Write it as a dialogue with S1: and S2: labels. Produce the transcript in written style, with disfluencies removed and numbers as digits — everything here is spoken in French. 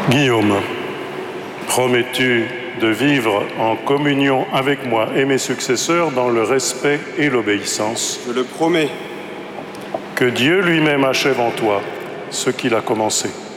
S1: Guillaume, promets-tu de vivre en communion avec moi et mes successeurs dans le respect et l'obéissance?
S2: Je le promets.
S1: Que Dieu lui-même achève en toi ce qu'il a commencé.